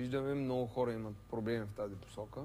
Виждаме, много хора имат проблеми в тази посока.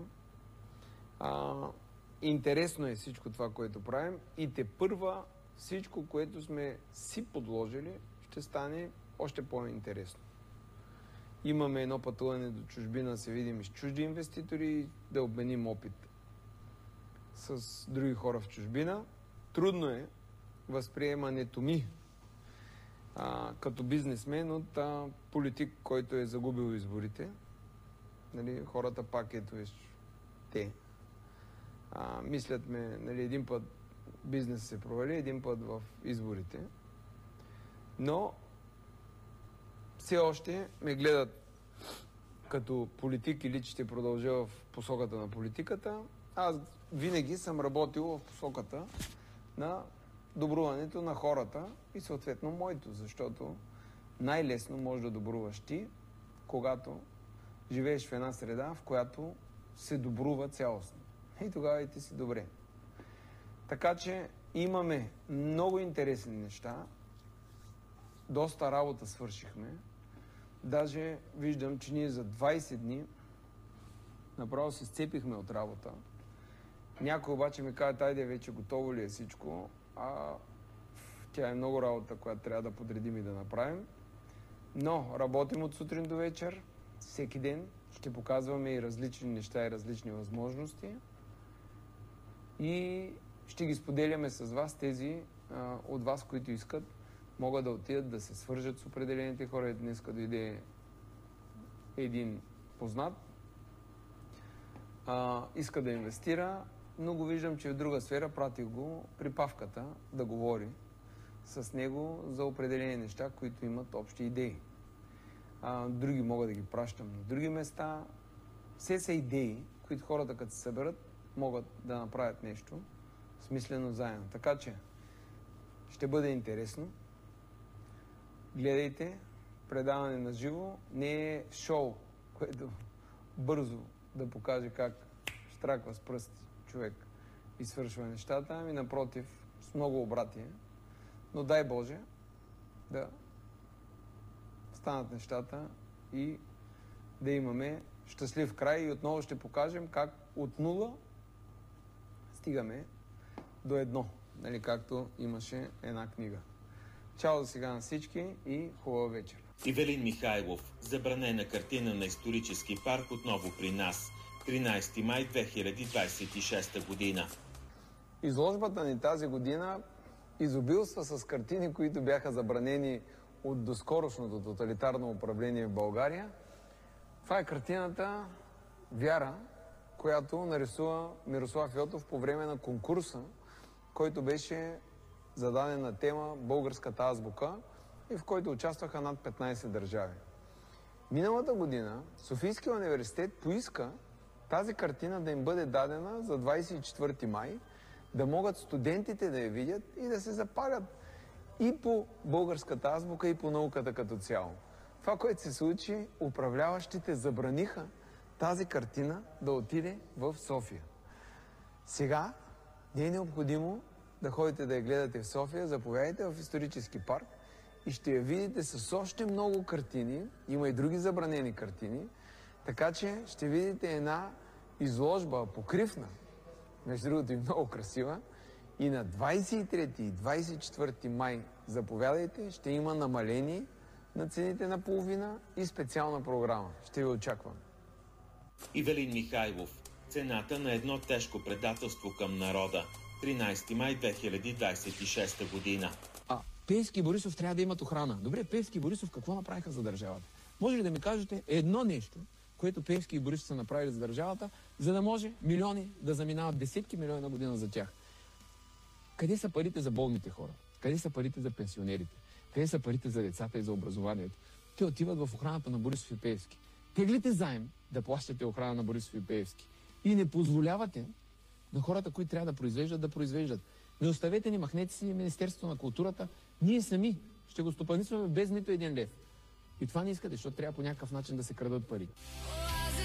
Интересно е всичко това, което правим и тепърва всичко, което сме си подложили, ще стане още по-интересно. Имаме едно пътуване до чужбина, да се видим с чужди инвеститори и да обменим опит с други хора в чужбина. Трудно е възприемането ми като бизнесмен от политик, който е загубил изборите. Нали, хората пак те мислят един път бизнес се провали, един път в изборите. Но все още ме гледат като политик или че ще продължа в посоката на политиката. Аз винаги съм работил в посоката на добруването на хората и съответно моето, защото най-лесно можеш да добруваш ти, когато живееш в една среда, в която се добрува цялостно. И тогава и ти си добре. Така че имаме много интересни неща. Доста работа свършихме. Даже виждам, че ние за 20 дни направо се сцепихме от работа. Някой обаче ми казва, айде вече готово ли е всичко, тя е много работа, която трябва да подредим и да направим. Но работим от сутрин до вечер, всеки ден. Ще показваме и различни неща и различни възможности. И ще ги споделяме с вас. Тези от вас, които искат, могат да отидат да се свържат с определените хора. Днеска дойде един познат. Иска да инвестира, но го виждам, че в друга сфера. Пратих го при Павката да говори с него за определени неща, които имат общи идеи. Други могат да ги пращам на други места. Все са идеи, които хората като се съберат, могат да направят нещо смислено заедно. Така че ще бъде интересно. Гледайте, предаване на живо. Не е шоу, което бързо да покаже как штраква с пръсти човек и свършва нещата, ами напротив, с много обратие. Но дай Боже да станат нещата и да имаме щастлив край и отново ще покажем как от нула стигаме до едно, нали, както имаше една книга. Чао за сега на всички и хубава вечер. Ивелин Михайлов, забранена картина на исторически парк отново при нас. 13 май 2026 година. Изложбата ни тази година изобилства с картини, които бяха забранени от доскорошното тоталитарно управление в България. Това е картината Вяра, която нарисува Мирослав Йотов по време на конкурса, който беше зададен на тема Българската азбука и в който участваха над 15 държави. Миналата година Софийския университет поиска тази картина да им бъде дадена за 24 май, да могат студентите да я видят и да се запалят и по българската азбука, и по науката като цяло. Това, което се случи, управляващите забраниха тази картина да отиде в София. Сега не е необходимо да ходите да я гледате в София, заповядайте в исторически парк и ще я видите с още много картини, има и други забранени картини, така че ще видите една изложба покривна, между другото и много красива, и на 23 и 24 май заповядайте, ще има намаление на цените на половина и специална програма. Ще ви очаквам. Ивелин Михайлов. Цената на едно тежко предателство към народа. 13 май 2026 година. Пеевски и Борисов трябва да имат охрана. Добре, Пеевски и Борисов какво направиха за държавата? Може ли да ми кажете едно нещо, което Пеевски и Борисов са направили за държавата, за да може милиони да заминават, десетки милиони на година за тях? Къде са парите за болните хора? Къде са парите за пенсионерите? Къде са парите за децата и за образованието? Те отиват в охраната на Борисов и Пеевски. Теглите заем да плащате охрана на Борисов и Пеевски. И не позволявате на хората, които трябва да произвеждат. Не оставете ни, махнете си Министерството на културата. Ние сами ще го стопанисваме без нито един лев. И това не искате, защото трябва по някакъв начин да се крадат пари.